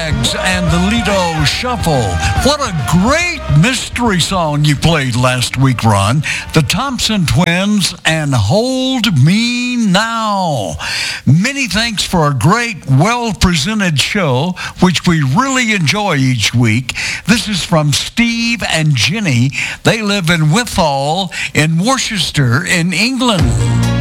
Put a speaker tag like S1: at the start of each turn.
S1: Bags and the Lido Shuffle. What a great mystery song you played last week, Ron. The Thompson Twins and Hold Me Now. Many thanks for a great, well-presented show, which we really enjoy each week. This is from Steve and Jenny. They live in Withall in Worcester in England.